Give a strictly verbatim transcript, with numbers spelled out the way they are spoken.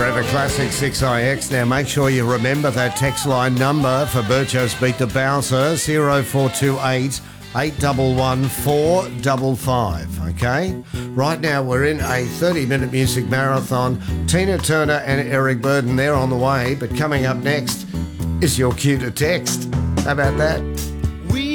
Forever Classic six I X. Now make sure you remember that text line number for Burcho's Beat the Bouncer, zero four two eight, eight one one, four five five, okay? Right now we're in a thirty-minute music marathon. Tina Turner and Eric Burdon, they're on the way, but coming up next is your cue to text. How about that?